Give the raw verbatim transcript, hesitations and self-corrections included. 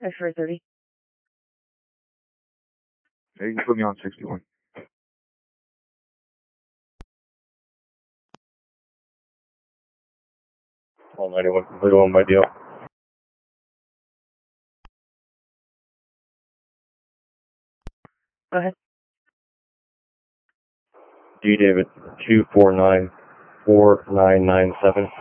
X-ray thirty. Yeah, you can put me on sixty-one. All ninety-one, complete on my deal. Go ahead. D David, two four nine four nine nine seven.